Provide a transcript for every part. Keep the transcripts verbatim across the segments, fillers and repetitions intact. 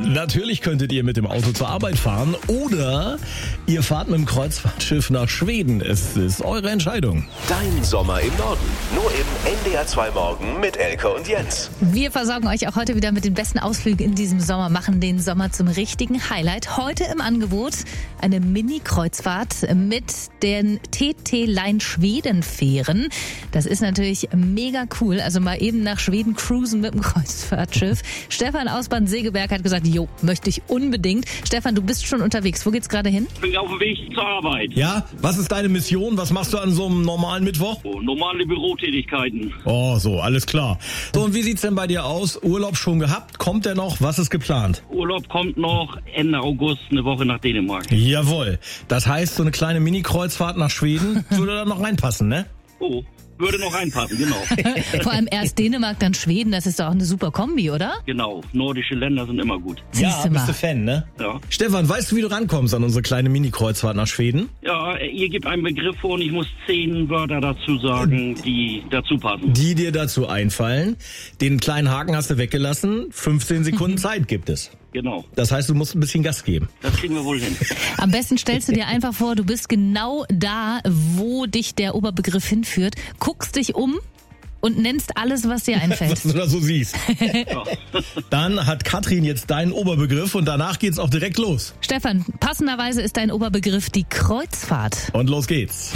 Natürlich könntet ihr mit dem Auto zur Arbeit fahren oder ihr fahrt mit dem Kreuzfahrtschiff nach Schweden. Es ist eure Entscheidung. Dein Sommer im Norden. Nur im N D R zwei Morgen mit Elke und Jens. Wir versorgen euch auch heute wieder mit den besten Ausflügen in diesem Sommer, machen den Sommer zum richtigen Highlight. Heute im Angebot eine Mini-Kreuzfahrt mit den T T-Line Schweden-Fähren. Das ist natürlich mega cool. Also mal eben nach Schweden cruisen mit dem Kreuzfahrtschiff. Stefan aus Bad Segeberg hat gesagt, jo, möchte ich unbedingt. Stefan, du bist schon unterwegs. Wo geht's gerade hin? Ich bin auf dem Weg zur Arbeit. Ja, was ist deine Mission? Was machst du an so einem normalen Mittwoch? Oh, normale Bürotätigkeiten. Oh, so, alles klar. So, und wie sieht's denn bei dir aus? Urlaub schon gehabt? Kommt der noch? Was ist geplant? Urlaub kommt noch Ende August, eine Woche nach Dänemark. Jawohl. Das heißt, so eine kleine Mini-Kreuzfahrt nach Schweden würde da noch reinpassen, ne? Oh, würde noch reinpassen, genau. Vor allem erst Dänemark, dann Schweden. Das ist doch auch eine super Kombi, oder? Genau, nordische Länder sind immer gut. Ja, Siehste bist mal. du Fan, ne? Ja. Stefan, weißt du, wie du rankommst an unsere kleine Mini-Kreuzfahrt nach Schweden? Ja, ihr gebt einen Begriff vor und ich muss zehn Wörter dazu sagen, die dazu passen. Die dir dazu einfallen. Den kleinen Haken hast du weggelassen. fünfzehn Sekunden Zeit gibt es. Genau, Das heißt, du musst ein bisschen Gas geben. das kriegen wir wohl hin. Am besten stellst du dir einfach vor, du bist genau da, wo dich der Oberbegriff hinführt, guckst dich um und nennst alles, was dir einfällt. Was du da so siehst. Ja. Dann hat Katrin jetzt deinen Oberbegriff und danach geht's auch direkt los. Stefan, passenderweise ist dein Oberbegriff die Kreuzfahrt. Und los geht's.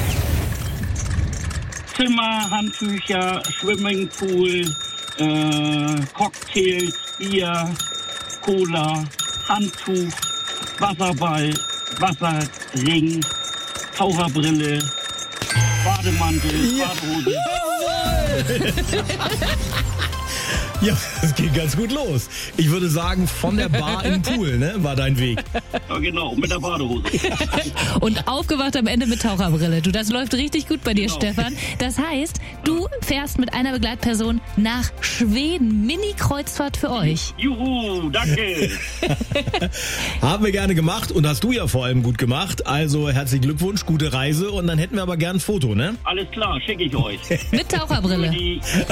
Zimmer, Handtücher, Swimmingpool, äh, Cocktails, Bier, Cola, Handtuch, Wasserball, Wasserring, Taucherbrille, Bademantel, Badehose. Ja, es geht ganz gut los. Ich würde sagen, von der Bar in den Pool, ne, war dein Weg. Ja, genau, mit der Badehose. Und aufgewacht am Ende mit Taucherbrille. Du, das läuft richtig gut bei dir, Genau. Stefan. Das heißt, du fährst mit einer Begleitperson nach Schweden. Mini-Kreuzfahrt für euch. Juhu, danke. Haben wir gerne gemacht und hast du ja vor allem gut gemacht. Also herzlichen Glückwunsch, gute Reise und dann hätten wir aber gern ein Foto, ne? Alles klar, schicke ich euch. Mit Taucherbrille. Die